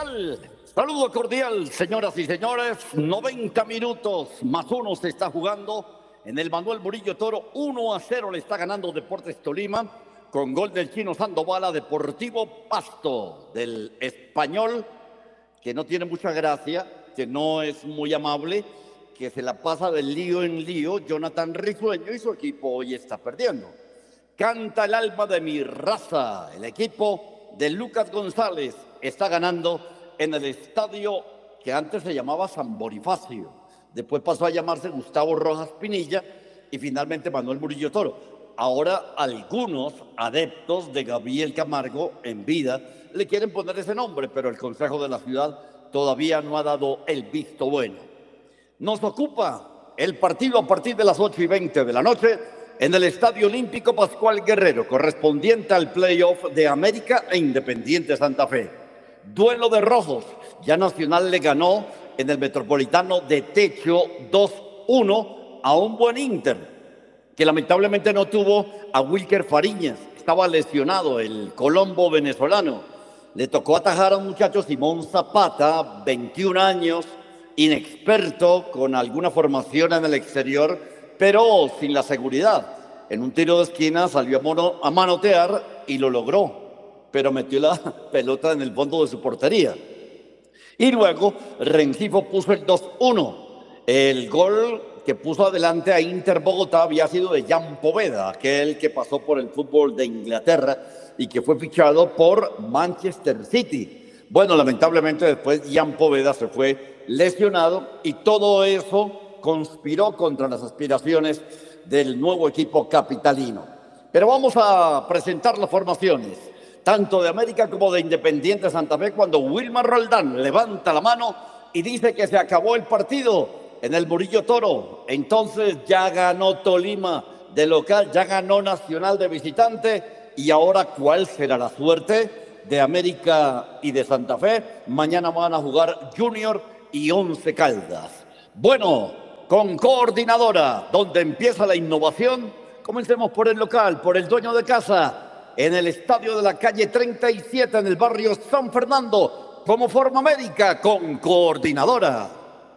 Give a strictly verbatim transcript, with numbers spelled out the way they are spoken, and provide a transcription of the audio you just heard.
tal? Saludo cordial, señoras y señores. noventa minutos más uno se está jugando en el Manuel Murillo Toro. uno a cero le está ganando Deportes Tolima con gol del Chino Sandoval a Deportivo Pasto, del español, que no tiene mucha gracia, que no es muy amable, que se la pasa de lío en lío. Jonathan Risueño y su equipo hoy está perdiendo. Canta el alma de mi raza. El equipo de Lucas González está ganando en el estadio que antes se llamaba San Bonifacio. Después pasó a llamarse Gustavo Rojas Pinilla y finalmente Manuel Murillo Toro. Ahora algunos adeptos de Gabriel Camargo en vida le quieren poner ese nombre, pero el Consejo de la Ciudad todavía no ha dado el visto bueno. Nos ocupa el partido a partir de las ocho y veinte de la noche en el Estadio Olímpico Pascual Guerrero, correspondiente al playoff de América e Independiente Santa Fe. Duelo de rojos. Ya Nacional le ganó en el Metropolitano de techo dos uno a un buen Inter, que lamentablemente no tuvo a Wilker Fariñas. Estaba lesionado el colombo venezolano. Le tocó atajar a un muchacho, Simón Zapata, veintiún años, inexperto, con alguna formación en el exterior, pero sin la seguridad. En un tiro de esquina salió a, mono, a manotear y lo logró, pero metió la pelota en el fondo de su portería. Y luego Rengifo puso el dos uno. El gol que puso adelante a Inter Bogotá había sido de Jan Poveda, aquel que pasó por el fútbol de Inglaterra y que fue fichado por Manchester City. Bueno, lamentablemente después Jan Poveda se fue lesionado y todo eso conspiró contra las aspiraciones del nuevo equipo capitalino. Pero vamos a presentar las formaciones, tanto de América como de Independiente Santa Fe, cuando Wilmar Roldán levanta la mano y dice que se acabó el partido en el Murillo Toro. Entonces ya ganó Tolima de local, ya ganó Nacional de visitante, y ahora ¿cuál será la suerte de América y de Santa Fe? Mañana van a jugar Junior y Once Caldas. Bueno, con coordinadora, donde empieza la innovación, comencemos por el local, por el dueño de casa, en el estadio de la calle treinta y siete, en el barrio San Fernando, como forma médica, con coordinadora.